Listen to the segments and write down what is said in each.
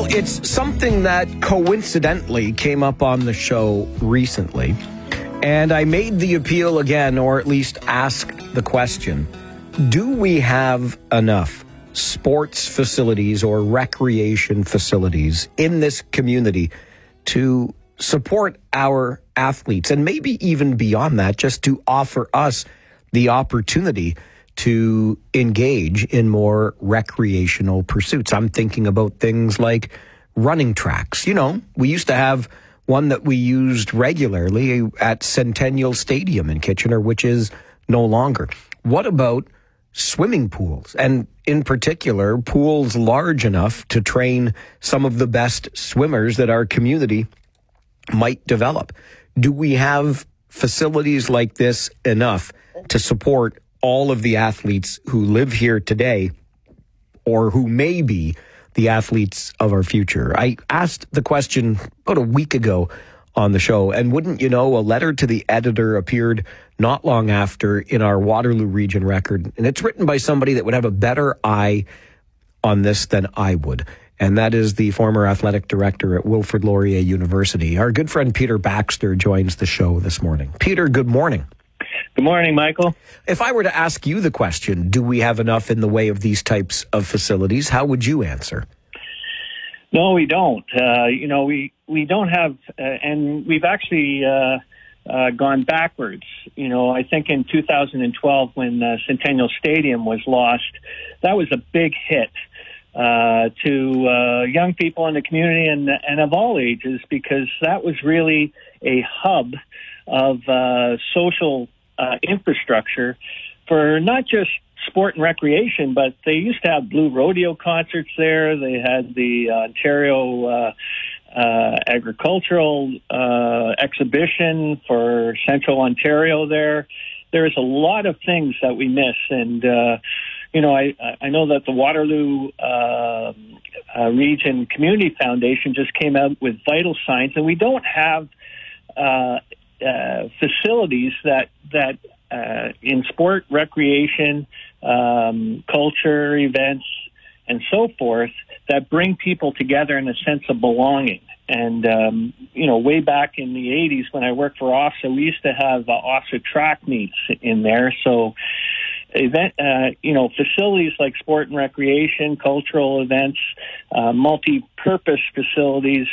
Well, it's something that coincidentally came up on the show recently. And I made the appeal again, or at least ask the question, do we have enough sports facilities or recreation facilities in this community to support our athletes, and maybe even beyond that, just to offer us the opportunity to engage in more recreational pursuits? I'm thinking about things like running tracks. You know, we used to have one that we used regularly at Centennial Stadium in Kitchener, which is no longer. What about swimming pools, and in particular, pools large enough to train some of the best swimmers that our community might develop? Do we have facilities like this enough to support all of the athletes who live here today or who may be the athletes of our future? I asked the question about a week ago on the show, and wouldn't you know, a letter to the editor appeared not long after in our Waterloo Region Record, and it's written by somebody that would have a better eye on this than I would, and that is the former athletic director at Wilfrid Laurier University. Our good friend Peter Baxter joins the show this morning. Peter, good morning. Good morning, Michael. If I were to ask you the question, do we have enough in the way of these types of facilities, how would you answer? No, we don't. We don't have, and we've actually gone backwards. You know, I think in 2012 when Centennial Stadium was lost, that was a big hit to young people in the community and of all ages, because that was really a hub of social infrastructure for not just sport and recreation, but they used to have Blue Rodeo concerts there. They had the Ontario agricultural exhibition for Central Ontario there. There's a lot of things that we miss. And, I know that the Waterloo Region Community Foundation just came out with vital signs, and we don't have facilities that in sport, recreation, culture, events, and so forth that bring people together in a sense of belonging. And, way back in the 80s when I worked for OFSA, we used to have OFSA track meets in there. So facilities like sport and recreation, cultural events, multi-purpose facilities,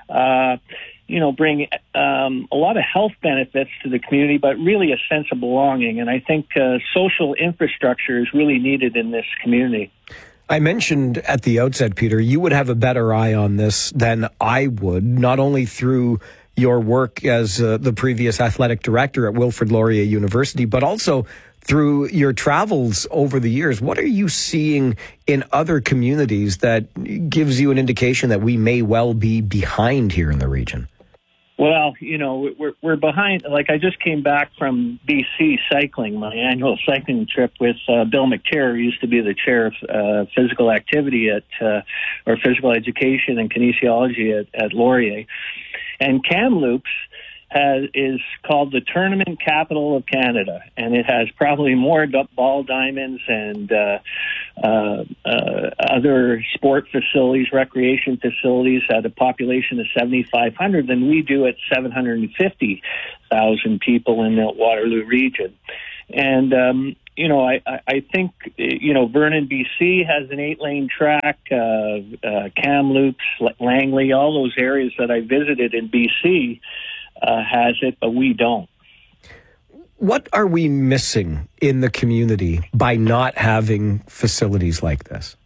bring a lot of health benefits to the community, but really a sense of belonging. And I think social infrastructure is really needed in this community. I mentioned at the outset, Peter, you would have a better eye on this than I would, not only through your work as the previous athletic director at Wilfrid Laurier University, but also through your travels over the years. What are you seeing in other communities that gives you an indication that we may well be behind here in the region? Well, we're behind. Like, I just came back from BC cycling, my annual cycling trip with Bill McTeer, who used to be the chair of physical activity or physical education and kinesiology at Laurier. And Kamloops is called the Tournament Capital of Canada, and it has probably more ball diamonds and other sport facilities, recreation facilities at a population of 7,500 than we do at 750,000 people in the Waterloo region. And, I think, Vernon, BC has an 8-lane track, Kamloops, Langley, all those areas that I visited in BC has it, but we don't. What are we missing in the community by not having facilities like this?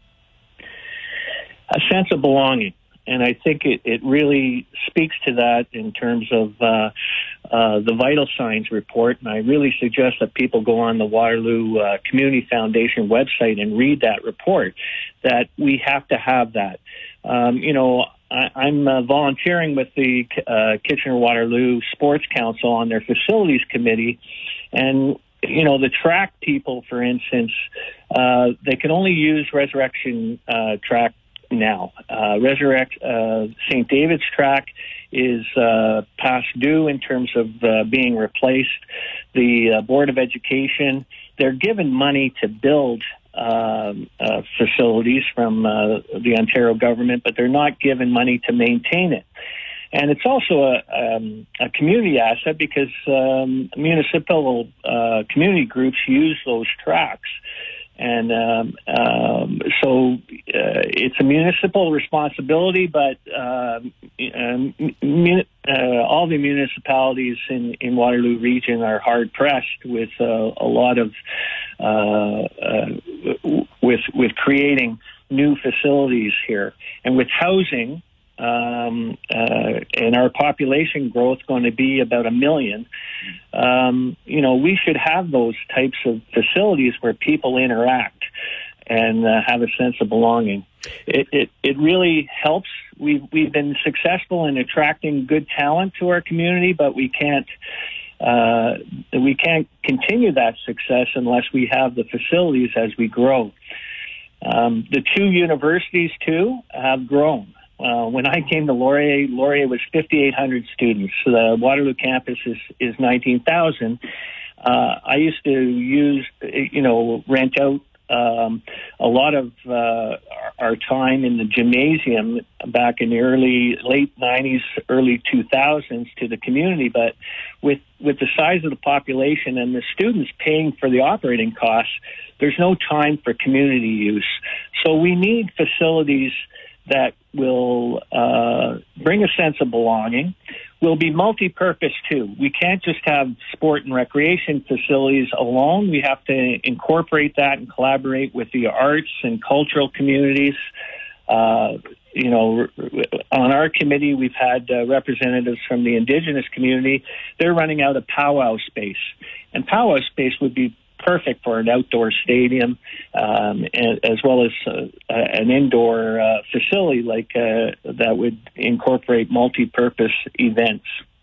A sense of belonging. And I think it really speaks to that in terms of the Vital Signs report. And I really suggest that people go on the Waterloo Community Foundation website and read that report, that we have to have that. I'm volunteering with the Kitchener-Waterloo Sports Council on their facilities committee. And, the track people, for instance, they can only use Resurrection track now. St. David's track is past due in terms of being replaced. The Board of Education, they're given money to build facilities from the Ontario government, but they're not given money to maintain it. And it's also a community asset because municipal community groups use those tracks. And so it's a municipal responsibility, but all the municipalities in Waterloo Region are hard pressed with a lot of with creating new facilities here, and with housing. And our population growth going to be about 1 million. We should have those types of facilities where people interact and have a sense of belonging. It really helps. We've been successful in attracting good talent to our community, but we can't continue that success unless we have the facilities as we grow. The two universities too have grown. When I came to Laurier was 5,800 students. So the Waterloo campus is 19,000. I used to rent out a lot of our time in the gymnasium back in the late 90s, early 2000s to the community. But with the size of the population and the students paying for the operating costs, there's no time for community use. So we need facilities that will bring a sense of belonging, will be multi-purpose too. We can't just have sport and recreation facilities alone. We have to incorporate that and collaborate with the arts and cultural communities. On our committee, we've had representatives from the Indigenous community. They're running out of powwow space. And powwow space would be perfect for an outdoor stadium, as well as an indoor facility like that would incorporate multi-purpose events.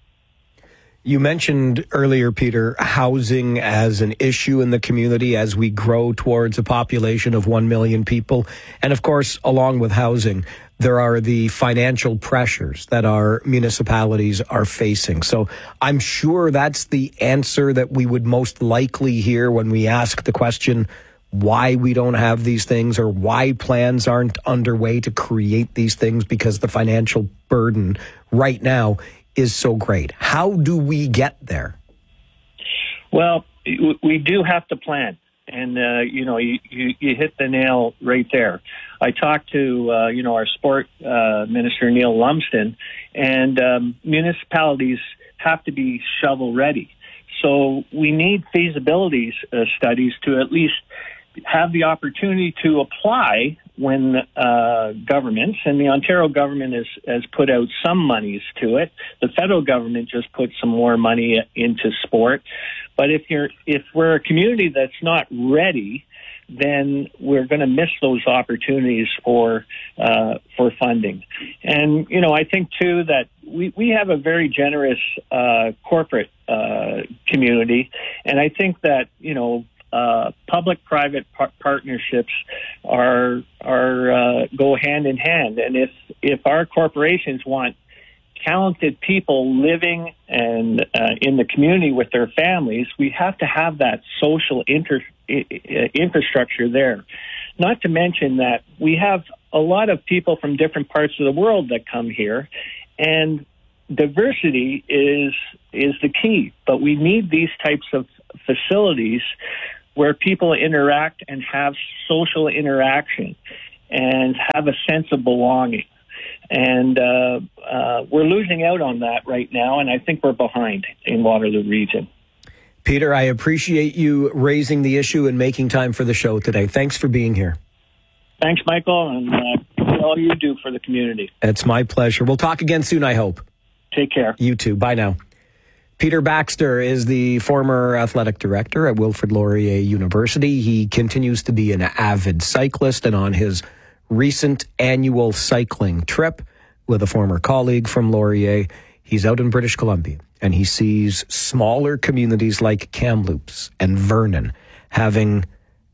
You mentioned earlier, Peter, housing as an issue in the community as we grow towards a population of 1 million people. And of course, along with housing, there are the financial pressures that our municipalities are facing. So I'm sure that's the answer that we would most likely hear when we ask the question why we don't have these things or why plans aren't underway to create these things, because the financial burden right now is so great. How do we get there? Well, we do have to plan. And, you hit the nail right there. I talked to, our sport minister, Neil Lumsden, and municipalities have to be shovel ready. So we need feasibility studies to at least have the opportunity to apply when governments, and the Ontario government has put out some monies to it. The federal government just put some more money into sport. But if we're a community that's not ready, then we're going to miss those opportunities for funding. And, I think, too, that we have a very generous corporate community. And I think that, public-private partnerships are go hand in hand. And if our corporations want talented people living and in the community with their families, we have to have that social infrastructure there. Not to mention that we have a lot of people from different parts of the world that come here, and diversity is the key. But we need these types of facilities where people interact and have social interaction and have a sense of belonging. And we're losing out on that right now, and I think we're behind in Waterloo Region. Peter, I appreciate you raising the issue and making time for the show today. Thanks for being here. Thanks, Michael, and all you do for the community. It's my pleasure. We'll talk again soon, I hope. Take care. You too. Bye now. Peter Baxter is the former athletic director at Wilfrid Laurier University. He continues to be an avid cyclist, and on his recent annual cycling trip with a former colleague from Laurier, he's out in British Columbia, and he sees smaller communities like Kamloops and Vernon having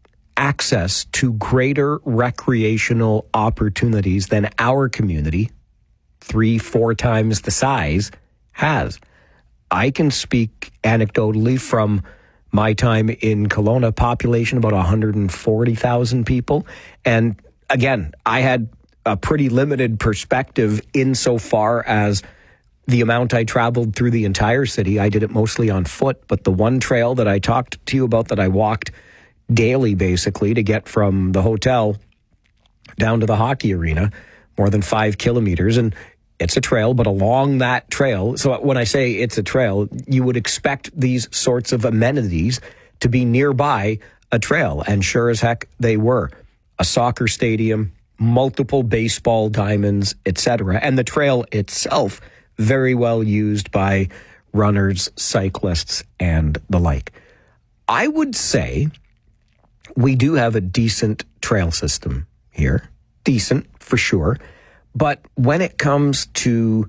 access to greater recreational opportunities than our community, 3-4 times the size, has. I can speak anecdotally from my time in Kelowna, population about 140,000 people. And again, I had a pretty limited perspective insofar as the amount I traveled through the entire city. I did it mostly on foot, but the one trail that I talked to you about that I walked daily basically to get from the hotel down to the hockey arena, more than 5 kilometers. And it's a trail, but along that trail, so when I say it's a trail, you would expect these sorts of amenities to be nearby a trail. And sure as heck, they were. A soccer stadium, multiple baseball diamonds, etc. And the trail itself, very well used by runners, cyclists, and the like. I would say we do have a decent trail system here. Decent, for sure. But when it comes to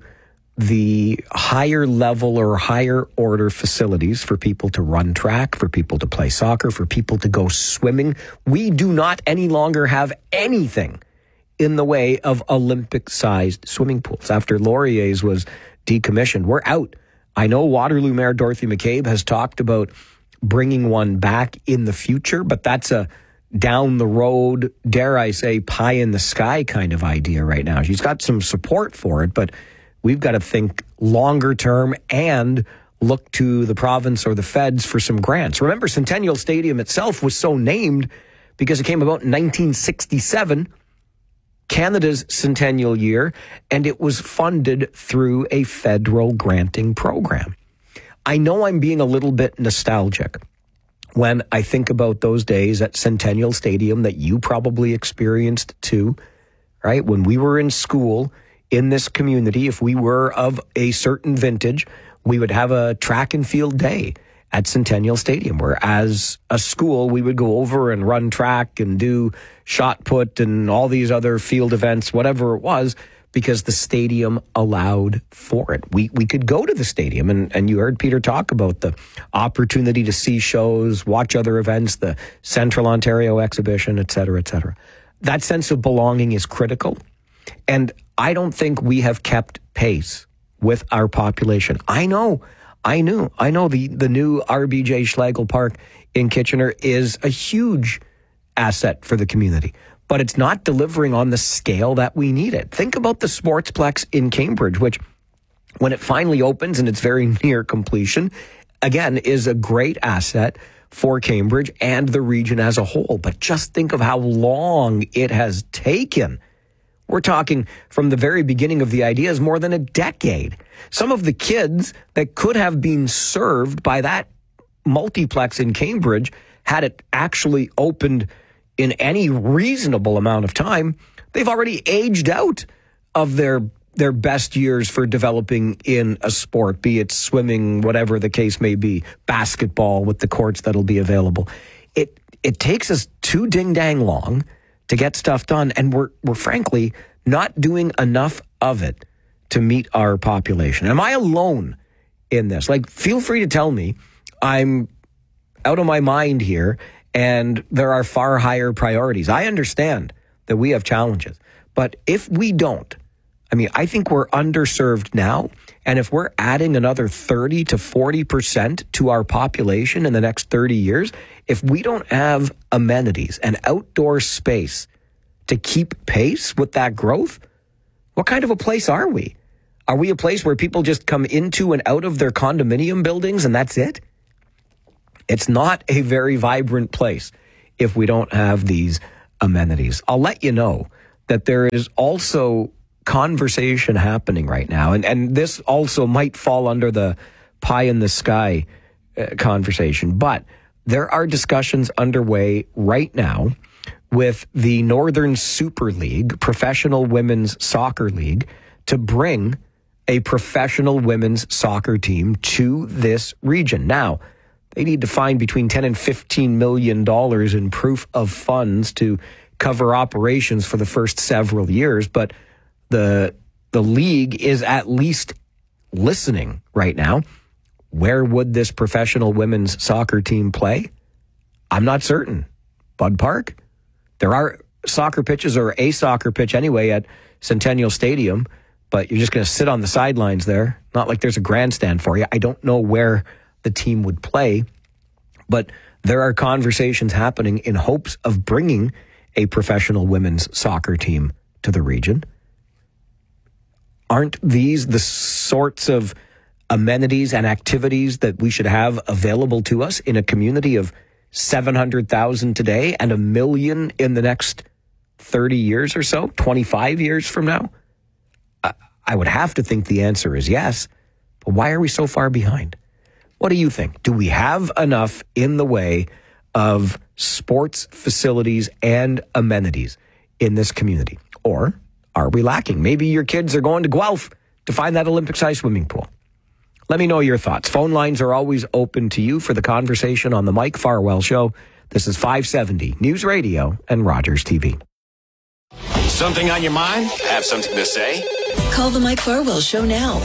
the higher level or higher order facilities for people to run track, for people to play soccer, for people to go swimming, we do not any longer have anything in the way of Olympic-sized swimming pools. After Laurier's was decommissioned, we're out. I know Waterloo Mayor Dorothy McCabe has talked about bringing one back in the future, but that's a down the road, dare I say, pie in the sky kind of idea right now. She's got some support for it, but we've got to think longer term and look to the province or the feds for some grants. Remember, Centennial Stadium itself was so named because it came about in 1967, Canada's centennial year, and it was funded through a federal granting program. I know I'm being a little bit nostalgic when I think about those days at Centennial Stadium that you probably experienced too, right? When we were in school in this community, if we were of a certain vintage, we would have a track and field day at Centennial Stadium, where as a school, we would go over and run track and do shot put and all these other field events, whatever it was, because the stadium allowed for it. We could go to the stadium, and you heard Peter talk about the opportunity to see shows, watch other events, the Central Ontario exhibition, et cetera, et cetera. That sense of belonging is critical, and I don't think we have kept pace with our population. I know the new RBJ Schlegel Park in Kitchener is a huge asset for the community, but it's not delivering on the scale that we need it. Think about the Sportsplex in Cambridge, which when it finally opens and it's very near completion, again, is a great asset for Cambridge and the region as a whole. But just think of how long it has taken. We're talking from the very beginning of the idea is more than a decade. Some of the kids that could have been served by that multiplex in Cambridge, had it actually opened in any reasonable amount of time, they've already aged out of their best years for developing in a sport, be it swimming, whatever the case may be, basketball with the courts that'll be available. It takes us too ding-dang long to get stuff done, and we're frankly not doing enough of it to meet our population. Am I alone in this? Like, feel free to tell me I'm out of my mind here and there are far higher priorities. I understand that we have challenges, but if we don't, I think we're underserved now, and if we're adding another 30 to 40% to our population in the next 30 years, if we don't have amenities and outdoor space to keep pace with that growth, what kind of a place are we? Are we a place where people just come into and out of their condominium buildings and that's it? It's not a very vibrant place if we don't have these amenities. I'll let you know that there is also conversation happening right now, and this also might fall under the pie in the sky conversation, but there are discussions underway right now with the Northern Super League, Professional Women's Soccer League, to bring a professional women's soccer team to this region. Now, they need to find between $10 and $15 million in proof of funds to cover operations for the first several years, but the league is at least listening right now. Where would this professional women's soccer team play? I'm not certain. Bud Park? There are soccer pitches, or a soccer pitch anyway, at Centennial Stadium, but you're just going to sit on the sidelines there. Not like there's a grandstand for you. I don't know where the team would play, But there are conversations happening in hopes of bringing a professional women's soccer team to the region. Aren't these the sorts of amenities and activities that we should have available to us in a community of 700,000 today and 1 million in the next 30 years or so, 25 years from now? I would have to think the answer is yes. But why are we so far behind? What do you think? Do we have enough in the way of sports facilities and amenities in this community? Or are we lacking? Maybe your kids are going to Guelph to find that Olympic-sized swimming pool. Let me know your thoughts. Phone lines are always open to you for the conversation on the Mike Farwell Show. This is 570 News Radio and Rogers TV. Something on your mind? Have something to say? Call the Mike Farwell Show now.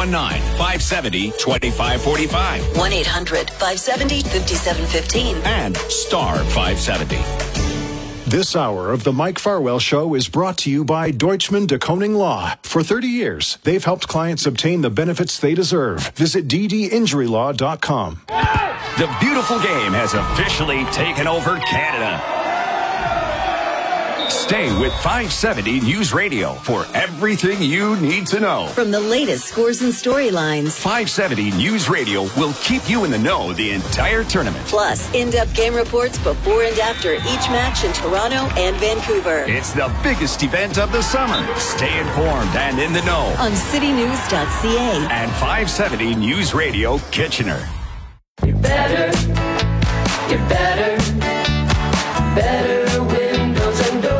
519-570-2545. 1-800-570-5715. And star 570. This hour of the Mike Farwell Show is brought to you by Deutschman de Koning Law. For 30 years, they've helped clients obtain the benefits they deserve. Visit ddinjurylaw.com. The beautiful game has officially taken over Canada. Stay with 570 News Radio for everything you need to know. From the latest scores and storylines, 570 News Radio will keep you in the know the entire tournament. Plus, in-depth game reports before and after each match in Toronto and Vancouver. It's the biggest event of the summer. Stay informed and in the know On citynews.ca. and 570 News Radio Kitchener. You're better windows and doors.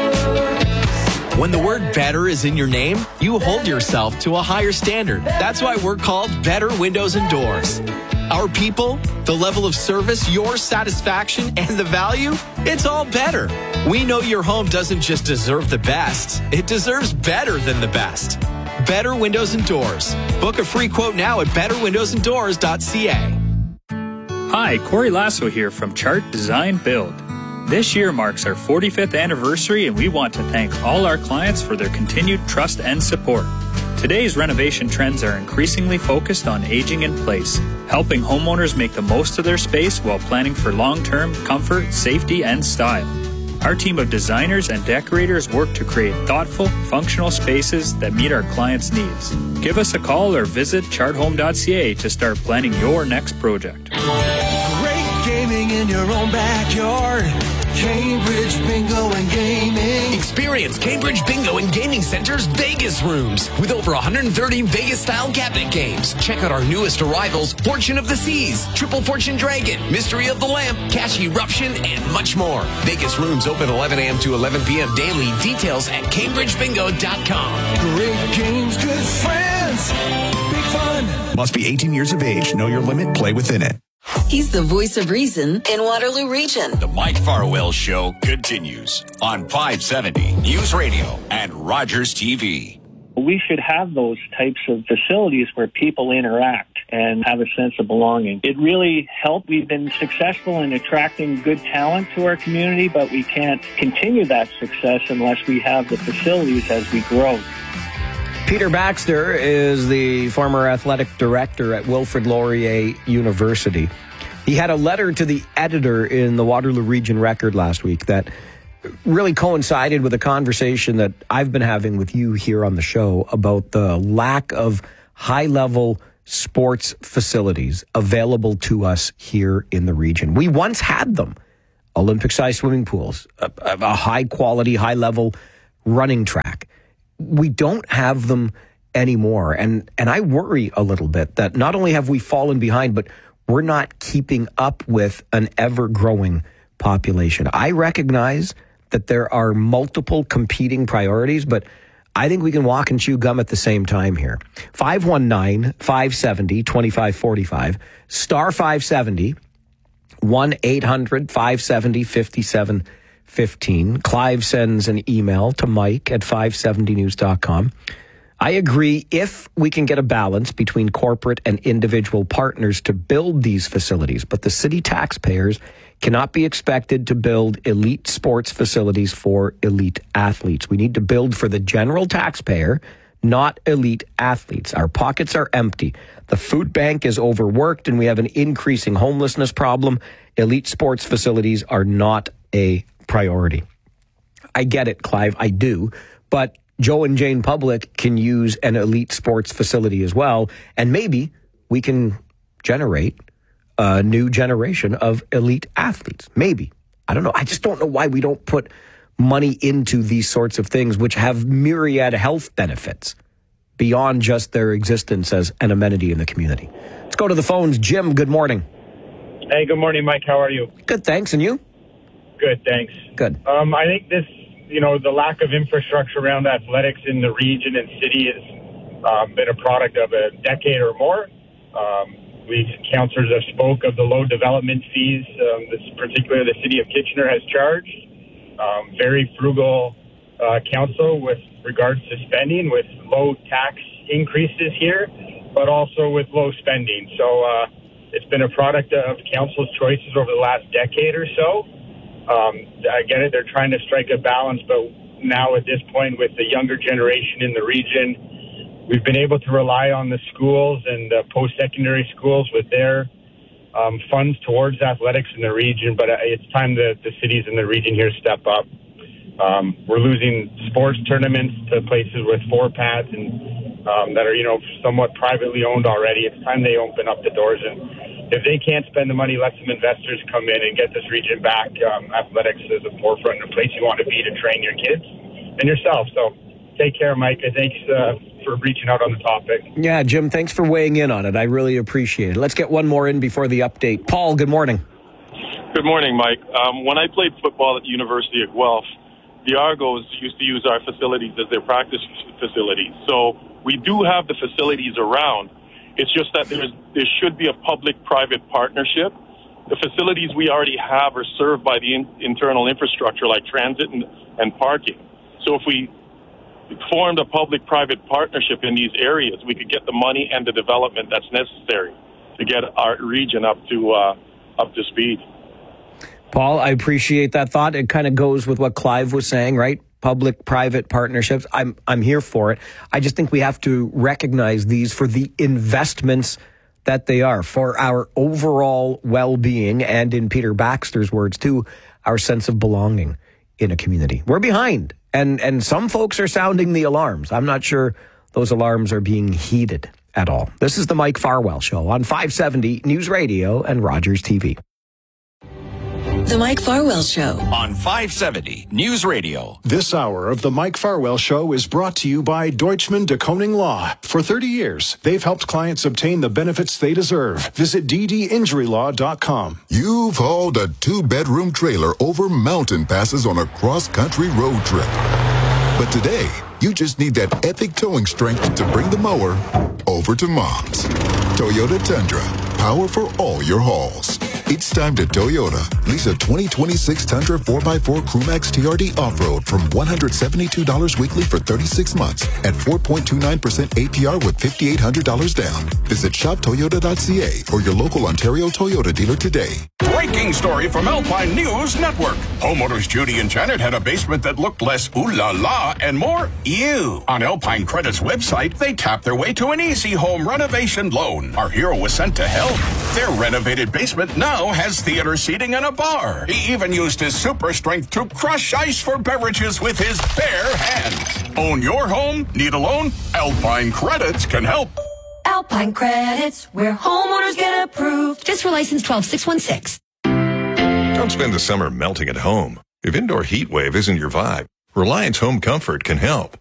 When the word better is in your name, you hold yourself to a higher standard. That's why we're called Better Windows and Doors. Our people, the level of service, your satisfaction, and the value, it's all better. We know your home doesn't just deserve the best, it deserves better than the best. Better Windows and Doors. Book a free quote now at betterwindowsanddoors.ca. Hi, Corey Lasso here from Chart Design Build. This year marks our 45th anniversary, and we want to thank all our clients for their continued trust and support. Today's renovation trends are increasingly focused on aging in place, helping homeowners make the most of their space while planning for long-term comfort, safety, and style. Our team of designers and decorators work to create thoughtful, functional spaces that meet our clients' needs. Give us a call or visit charthome.ca to start planning your next project. Great gaming in your own backyard. Cambridge Bingo and Gaming. Experience Cambridge Bingo and Gaming Center's Vegas rooms with over 130 Vegas-style cabinet games. Check out our newest arrivals, Fortune of the Seas, Triple Fortune Dragon, Mystery of the Lamp, Cash Eruption, and much more. Vegas rooms open 11 a.m. to 11 p.m. daily. Details at CambridgeBingo.com. Great games, good friends, big fun. Must be 18 years of age. Know your limit. Play within it. He's the voice of reason in Waterloo Region. The Mike Farwell Show continues on 570 News Radio and Rogers TV. We should have those types of facilities where people interact and have a sense of belonging. It really helped. We've been successful in attracting good talent to our community, but we can't continue that success unless we have the facilities as we grow. Peter Baxter is the former athletic director at Wilfrid Laurier University. He had a letter to the editor in the Waterloo Region Record last week that really coincided with a conversation that I've been having with you here on the show about the lack of high-level sports facilities available to us here in the region. We once had them, Olympic-sized swimming pools, a high-quality, high-level running track. We don't have them anymore. And I worry a little bit that not only have we fallen behind, but we're not keeping up with an ever-growing population. I recognize that there are multiple competing priorities, but I think we can walk and chew gum at the same time here. 519-570-2545, star 570, 1-800-570-5715. Clive sends an email to Mike at 570news.com. I agree if we can get a balance between corporate and individual partners to build these facilities, but the city taxpayers cannot be expected to build elite sports facilities for elite athletes. We need to build for the general taxpayer, not elite athletes. Our pockets are empty. The food bank is overworked, and we have an increasing homelessness problem. Elite sports facilities are not a priority. I get it, Clive, I do. But Joe and Jane Public can use an elite sports facility as well, and maybe we can generate a new generation of elite athletes. Maybe. I don't know. I just don't know why we don't put money into these sorts of things, which have myriad health benefits beyond just their existence as an amenity in the community. Let's go to the phones. Jim, good morning. Hey, good morning, Mike. How are you? Good, thanks. And you? Good, thanks. Good. I think this, the lack of infrastructure around athletics in the region and city has been a product of a decade or more. Councillors have spoke of the low development fees, particularly the city of Kitchener has charged. Very frugal council with regards to spending, with low tax increases here, but also with low spending. So it's been a product of council's choices over the last decade or so. I get it, they're trying to strike a balance, but now at this point with the younger generation in the region, we've been able to rely on the schools and post-secondary schools with their funds towards athletics in the region, but it's time that the cities in the region here step up. We're losing sports tournaments to places with 4 pads and that are, somewhat privately owned already. It's time they open up the doors, and if they can't spend the money, let some investors come in and get this region back. Athletics is a forefront, a place you want to be to train your kids and yourself. So take care, Mike, and thanks for reaching out on the topic. Yeah, Jim, thanks for weighing in on it. I really appreciate it. Let's get one more in before the update. Paul, good morning. Good morning, Mike. When I played football at the University of Guelph, the Argos used to use our facilities as their practice facilities. So we do have the facilities around. It's just that there should be a public-private partnership. The facilities we already have are served by the internal infrastructure like transit and parking. So if we formed a public-private partnership in these areas, we could get the money and the development that's necessary to get our region up to speed. Paul, I appreciate that thought. It kind of goes with what Clive was saying, right? Public-private partnerships. I'm here for it. I just think we have to recognize these for the investments that they are, for our overall well-being, and in Peter Baxter's words too, our sense of belonging in a community. We're behind, and some folks are sounding the alarms. I'm not sure those alarms are being heeded at all. This is the Mike Farwell Show on 570 News Radio and Rogers TV. The Mike Farwell Show on 570 News Radio. This hour of the Mike Farwell Show is brought to you by Deutschman de Koning Law. For 30 years, they've helped clients obtain the benefits they deserve. Visit ddinjurylaw.com. You've hauled a 2-bedroom trailer over mountain passes on a cross-country road trip. But today, you just need that epic towing strength to bring the mower over to Mom's. Toyota Tundra. Power for all your hauls. It's time to Toyota. Lease a 2026 Tundra 4x4 Crewmax TRD Off-Road from $172 weekly for 36 months at 4.29% APR with $5,800 down. Visit shoptoyota.ca or your local Ontario Toyota dealer today. Breaking story from Alpine News Network. Homeowners Judy and Janet had a basement that looked less ooh la la and more ew. On Alpine Credit's website, they tapped their way to an easy home renovation loan. Our hero was sent to help. Their renovated basement now has theater seating and a bar. He even used his super strength to crush ice for beverages with his bare hands. Own your home? Need a loan? Alpine Credits can help. Alpine Credits, where homeowners get approved. Just for license 12616. Don't spend the summer melting at home. If indoor heat wave isn't your vibe, Reliance Home Comfort can help.